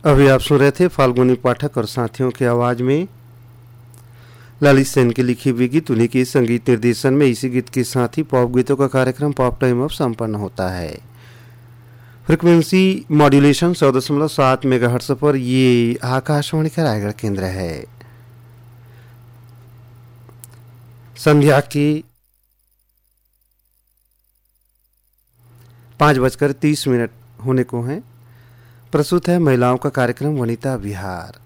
अभी आप सुन रहे थे फाल्गुनी पाठक और साथियों की आवाज़ में ललित सेन की लिखी हुई गीत, उन्हीं के संगीत निर्देशन में इसी गीत के साथ ही पॉप गीतों का कार्यक्रम पॉप टाइम अप संपन्न होता है। फ्रिक्वेंसी मॉड्यूलेशन 100.7 मेगाहर्ट्ज पर ये आकाशवाणी का रायगढ़ केंद्र है। संध्या के 5:30 होने को हैं। प्रस्तुत है महिलाओं का कार्यक्रम वनिता विहार।